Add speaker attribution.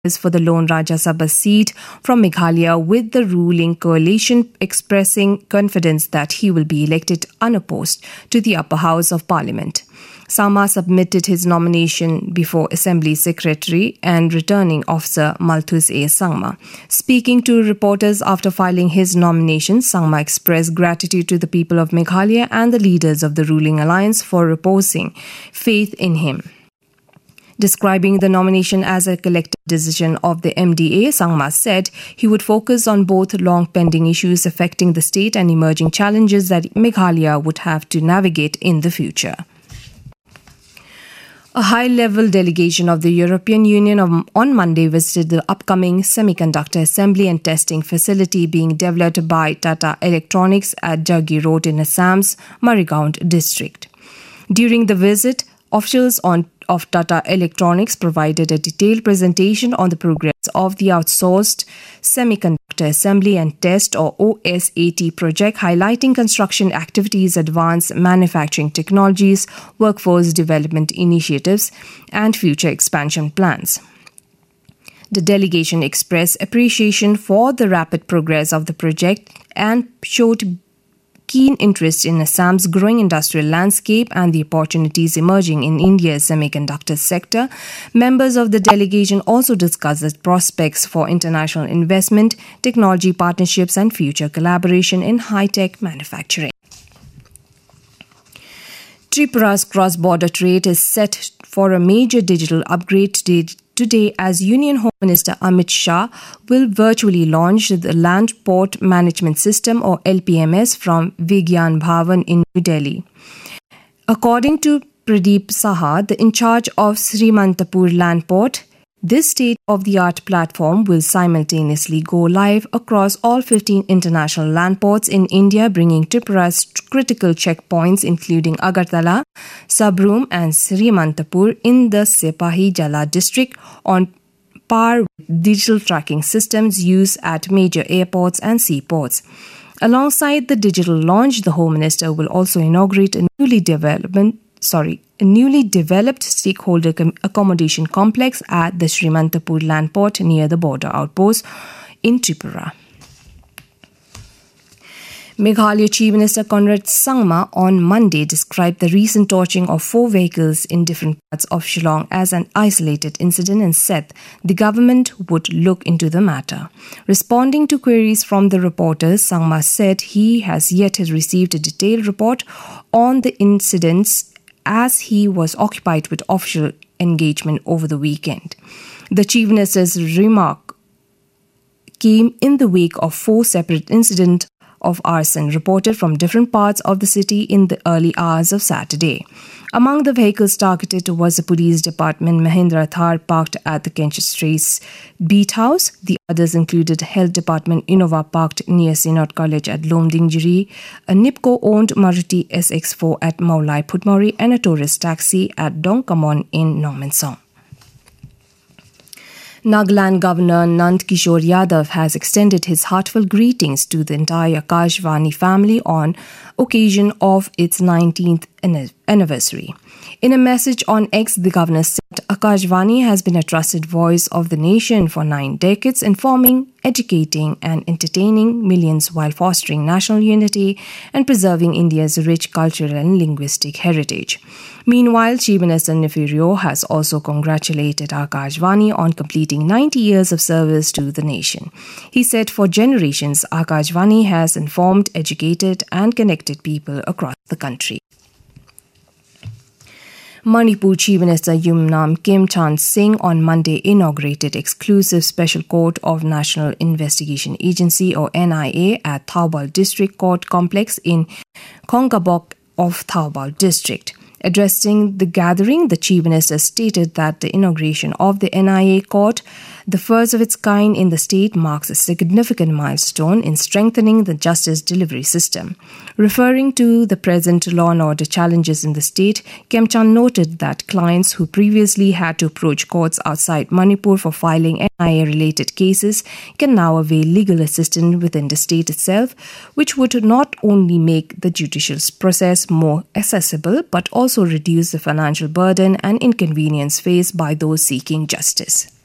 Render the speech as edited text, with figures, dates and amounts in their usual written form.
Speaker 1: for the lone Rajya Sabha seat from Meghalaya, with the ruling coalition expressing confidence that he will be elected unopposed to the upper house of parliament. Sangma submitted his nomination before Assembly Secretary and Returning Officer Malthus A. Sangma. Speaking to reporters after filing his nomination, Sangma expressed gratitude to the people of Meghalaya and the leaders of the ruling alliance for reposing faith in him. Describing the nomination as a collective decision of the MDA, Sangma said he would focus on both long-pending issues affecting the state and emerging challenges that Meghalaya would have to navigate in the future. A high-level delegation of the European Union on Monday visited the upcoming semiconductor assembly and testing facility being developed by Tata Electronics at Jaggi Road in Assam's Marigao district. During the visit, officials of Tata Electronics provided a detailed presentation on the progress of the outsourced semiconductor assembly and test or OSAT project, highlighting construction activities, advanced manufacturing technologies, workforce development initiatives, and future expansion plans. The delegation expressed appreciation for the rapid progress of the project and showed keen interest in Assam's growing industrial landscape and the opportunities emerging in India's semiconductor sector. Members of the delegation also discussed the prospects for international investment, technology partnerships, and future collaboration in high-tech manufacturing. Tripura's cross-border trade is set for a major digital upgrade today as Union Home Minister Amit Shah will virtually launch the Land Port Management System or LPMS from Vigyan Bhavan in New Delhi. According to Pradeep Saha, the in charge of Srimantapur Land Port, this state-of-the-art platform will simultaneously go live across all 15 international land ports in India, bringing Tripura's critical checkpoints including Agartala, Sabroom and Srimantapur in the Sipahi Jala district on par with digital tracking systems used at major airports and seaports. Alongside the digital launch, the Home Minister will also inaugurate a newly developed stakeholder accommodation complex at the Srimantapur land port near the border outpost in Tripura. Meghalaya Chief Minister Conrad Sangma on Monday described the recent torching of 4 vehicles in different parts of Shillong as an isolated incident and said the government would look into the matter. Responding to queries from the reporters, Sangma said he has yet received a detailed report on the incidents as he was occupied with official engagement over the weekend. The Chief Minister's remark came in the wake of 4 separate incidents of arson reported from different parts of the city in the early hours of Saturday. Among the vehicles targeted was the police department Mahindra Thar parked at the Kench Street's Beat House. The others included Health Department Innova parked near Synod College at Lomdingjiri, a NIPCO-owned Maruti SX4 at Maulai Putmori, and a tourist taxi at Dongkamon in Normansong. Nagaland Governor Nand Kishore Yadav has extended his heartfelt greetings to the entire Akashvani family on occasion of its 19th anniversary. In a message on X, the governor said Akashvani has been a trusted voice of the nation for 9 decades, informing, educating and entertaining millions while fostering national unity and preserving India's rich cultural and linguistic heritage. Meanwhile, Chief Minister Nefirio has also congratulated Akashvani on completing 90 years of service to the nation. He said for generations, Akashvani has informed, educated and connected people across the country. Manipur Chief Minister Yumnam Khemchand Singh on Monday inaugurated exclusive Special Court of National Investigation Agency or NIA at Thoubal District Court Complex in Khongabok of Thoubal District. Addressing the gathering, the Chief Minister stated that the inauguration of the NIA court, the first of its kind in the state, marks a significant milestone in strengthening the justice delivery system. Referring to the present law and order challenges in the state, Khemchand noted that clients who previously had to approach courts outside Manipur for filing NIA-related cases can now avail legal assistance within the state itself, which would not only make the judicial process more accessible, but also reduce the financial burden and inconvenience faced by those seeking justice.